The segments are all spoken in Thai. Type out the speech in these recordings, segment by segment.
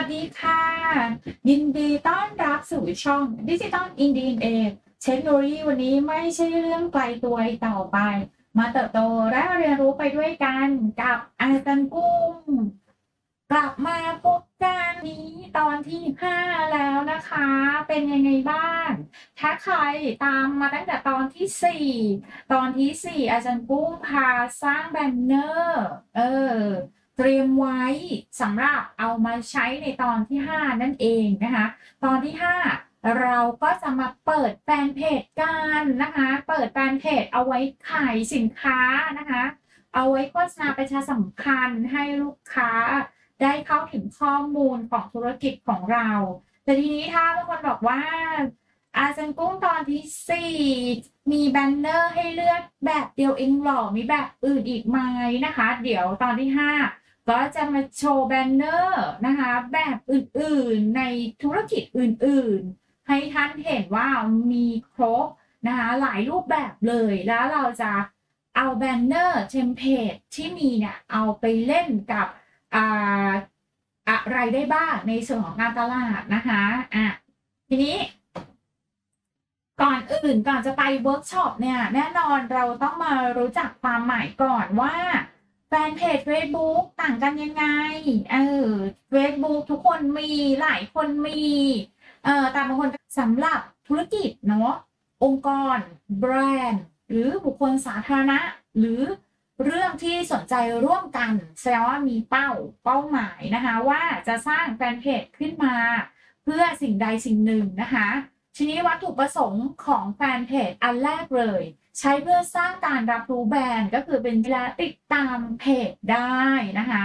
ดีค่ะยินดีต้อนรับสู่ช่องดิจิตอลอินดีเอเทคโนโลยีวันนี้ไม่ใช่เรื่องไกลตัวอีกต่อไปมาเติบโตและเรียนรู้ไปด้วยกันกับอาจารย์กุ้งกลับมาพบกันนี้ตอนที่5แล้วนะคะเป็นยังไงบ้างถ้าใครตามมาตั้งแต่ตอนที่4อาจารย์กุ้งพาสร้างแบนเนอร์เตรียมไว้สำหรับเอามาใช้ในตอนที่5นั่นเองนะคะตอนที่5เราก็จะมาเปิดแฟนเพจกันนะคะเปิดแฟนเพจเอาไว้ขายสินค้านะคะเอาไว้โฆษณาประชาสัมพันธ์ให้ลูกค้าได้เข้าถึงข้อมูลของธุรกิจของเราแต่ทีนี้ถ้าบางคนบอกว่าอาจารย์กุ้งตอนที่4มีแบนเนอร์ให้เลือกแบบเดียวเองหรอมีแบบอื่นอีกไหมนะคะเดี๋ยวตอนที่5ก็จะมาโชว์แบนเนอร์นะคะแบบอื่นๆในธุรกิจอื่นๆให้ท่านเห็นว่ามีครบนะคะหลายรูปแบบเลยแล้วเราจะเอาแบนเนอร์เทมเพลตที่มีเนี่ยเอาไปเล่นกับอ่าอะไรได้บ้างในส่วนของการตลาดนะคะทีนี้ก่อนอื่นก่อนจะไปเวิร์กช็อปเนี่ยแน่นอนเราต้องมารู้จักความหมายก่อนว่าแฟนเพจ Facebook ต่างกันยังไงเออ Facebook ทุกคนมีหลายคนมีแต่บางคนสำหรับธุรกิจเนาะองค์กรแบรนด์หรือบุคคลสาธารณะหรือเรื่องที่สนใจร่วมกันแสดงว่ามีเป้าหมายนะคะว่าจะสร้างแฟนเพจขึ้นมาเพื่อสิ่งใดสิ่งหนึ่งนะคะทีนี้วัตถุประสงค์ของแฟนเพจอันแรกเลยใช้เพื่อสร้างการรับรู้แบรนด์ก็คือเป็นและติดตามเพจได้นะคะ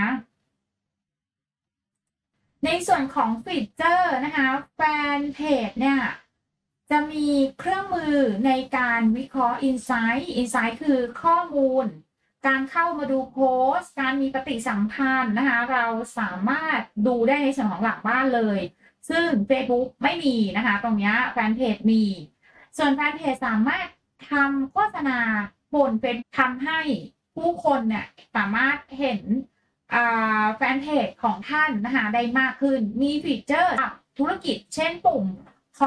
ในส่วนของฟีเจอร์นะคะแฟนเพจเนี่ยจะมีเครื่องมือในการวิเคราะห์ Insight คือข้อมูลการเข้ามาดูโพสต์การมีปฏิสัมพันธ์นะคะเราสามารถดูได้ในส่วนของหลักบ้านเลยซึ่ง Facebook ไม่มีนะคะตรงนี้แฟนเพจมีส่วนแฟนเพจสามารถทำโฆษณาบนเป็นทำให้ผู้คนเนี่ยสามารถเห็นแฟนเพจของท่านนะคะได้มากขึ้นมีฟีเจอร์ธุรกิจเช่นปุ่ม